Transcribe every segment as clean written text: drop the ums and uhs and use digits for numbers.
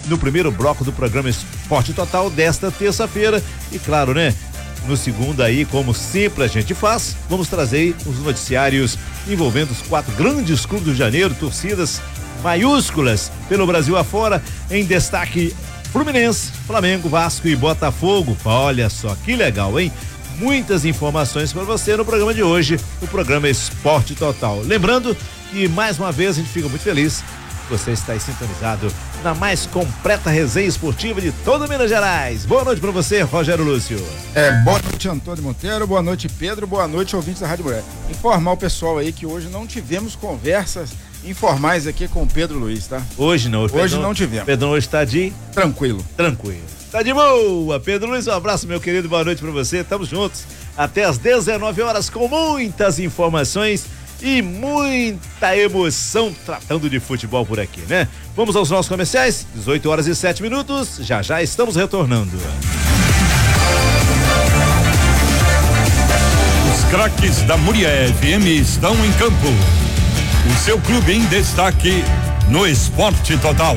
no primeiro bloco do programa Esporte Total desta terça-feira. E claro, né? No segundo aí, como sempre a gente faz, vamos trazer os noticiários envolvendo os 4 grandes clubes do Rio de Janeiro, torcidas maiúsculas pelo Brasil afora. Em destaque, Fluminense, Flamengo, Vasco e Botafogo. Olha só que legal, hein? Muitas informações para você no programa de hoje, no programa Esporte Total. Lembrando que mais uma vez a gente fica muito feliz que você está aí sintonizado na mais completa resenha esportiva de toda Minas Gerais. Boa noite para você, Rogério Lúcio. Boa noite, Antônio Monteiro, boa noite, Pedro, boa noite, ouvintes da Rádio Mulher. Informar o pessoal aí que hoje não tivemos conversas informais aqui com o Pedro Luiz, tá? Hoje não. Hoje não tivemos. Pedro hoje está de... Tranquilo. Tá de boa. Pedro Luiz, um abraço, meu querido, boa noite pra você. Estamos juntos até às 19 horas com muitas informações e muita emoção tratando de futebol por aqui, né? Vamos aos nossos comerciais, 18 horas e 7 minutos, já estamos retornando. Os craques da Murié FM estão em campo. O seu clube em destaque no Esporte Total.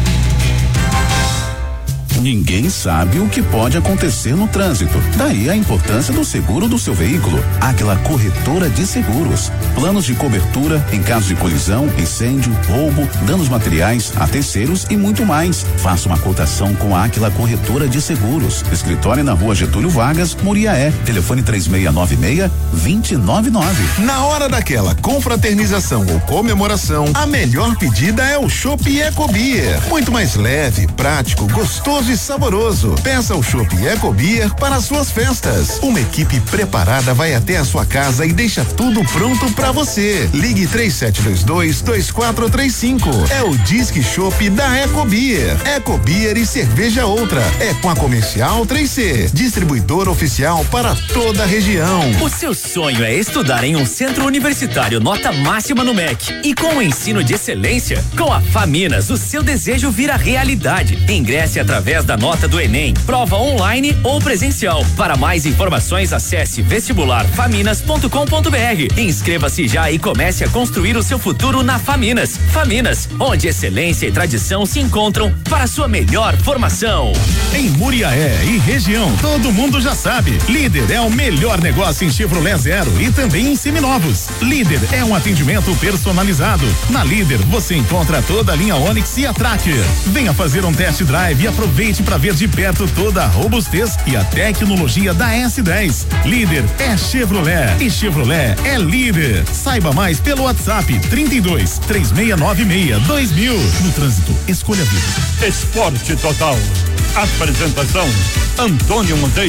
Ninguém sabe o que pode acontecer no trânsito. Daí a importância do seguro do seu veículo. Áquila Corretora de Seguros. Planos de cobertura em caso de colisão, incêndio, roubo, danos materiais, a terceiros e muito mais. Faça uma cotação com a Áquila Corretora de Seguros. Escritório na Rua Getúlio Vargas, Muriaé. Telefone 3696-299. Na hora daquela confraternização ou comemoração, a melhor pedida é o Chopp Ecobier. Muito mais leve, prático, gostoso e saboroso. Peça o Chopp Ecobier para suas festas. Uma equipe preparada vai até a sua casa e deixa tudo pronto para você. Ligue 3722-2435. É o Disque Chopp da Ecobier. Ecobier e cerveja outra. É com a Comercial 3C, distribuidor oficial para toda a região. O seu sonho é estudar em um centro universitário nota máxima no MEC e com o ensino de excelência? Com a Faminas, o seu desejo vira realidade. Ingresse através da nota do Enem, prova online ou presencial. Para mais informações, acesse vestibularfaminas.com.br. Inscreva-se já e comece a construir o seu futuro na Faminas. Faminas, onde excelência e tradição se encontram para sua melhor formação. Em Muriaé e região, todo mundo já sabe. Líder é o melhor negócio em Chevrolet Zero e também em seminovos. Líder é um atendimento personalizado. Na Líder você encontra toda a linha Onix e a Tracker. Venha fazer um test drive e aproveite para ver de perto toda a robustez e a tecnologia da S10. Líder é Chevrolet e Chevrolet é líder. Saiba mais pelo WhatsApp 32-3696-2000. No trânsito, escolha a vida. Esporte Total. Apresentação: Antônio Monteiro.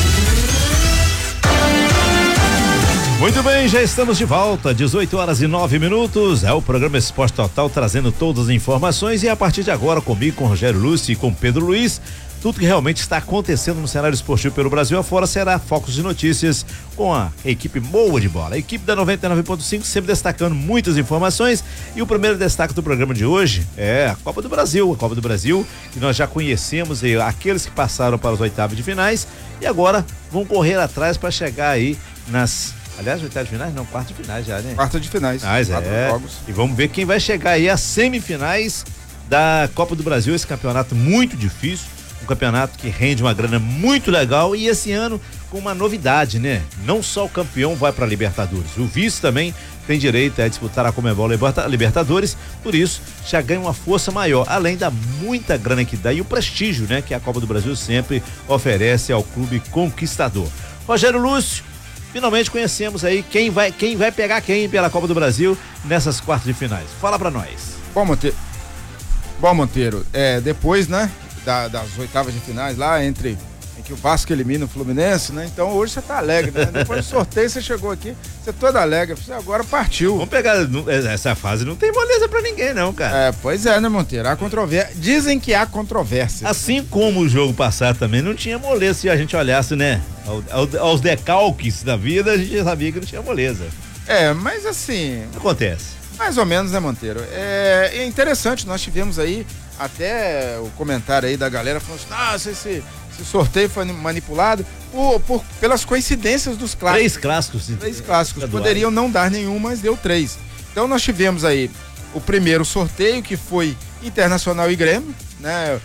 Muito bem, já estamos de volta, 18 horas e 9 minutos, é o programa Esporte Total trazendo todas as informações e a partir de agora comigo, com Rogério Lúcio e com Pedro Luiz, tudo que realmente está acontecendo no cenário esportivo pelo Brasil afora será focos de notícias com a equipe boa de bola, a equipe da 99.5 sempre destacando muitas informações e o primeiro destaque do programa de hoje é a Copa do Brasil, que nós já conhecemos e aqueles que passaram para os oitavos de finais e agora vão correr atrás para chegar aí Aliás, oitavas de finais? Não, quartas de finais já, né? Quarta de finais. 4 jogos. E vamos ver quem vai chegar aí às semifinais da Copa do Brasil, esse campeonato muito difícil, um campeonato que rende uma grana muito legal e esse ano com uma novidade, né? Não só o campeão vai para Libertadores, o vice também tem direito a disputar a Conmebol Libertadores, por isso já ganha uma força maior, além da muita grana que dá e o prestígio, né? Que a Copa do Brasil sempre oferece ao clube conquistador. Rogério Lúcio, finalmente conhecemos aí quem vai pegar quem pela Copa do Brasil nessas quartas de finais. Fala pra nós. Bom, Monteiro, depois, né, das oitavas de finais lá em que o Vasco elimina o Fluminense, né? Então hoje você tá alegre, né? Depois do sorteio você chegou aqui, você todo alegre, você agora partiu. Vamos pegar, essa fase não tem moleza pra ninguém não, cara. Pois é, né, Monteiro? Há controvérsia, dizem que há controvérsia. Assim como o jogo passado também não tinha moleza, se a gente olhasse, né, aos decalques da vida, a gente já sabia que não tinha moleza. Mas assim... Acontece. Mais ou menos, né, Monteiro? É interessante, nós tivemos aí até o comentário aí da galera falando assim, esse sorteio foi manipulado pelas coincidências dos clássicos. 3 clássicos. 3 clássicos. Poderiam não dar nenhum, mas deu 3. Então nós tivemos aí o primeiro sorteio, que foi Internacional e Grêmio, né?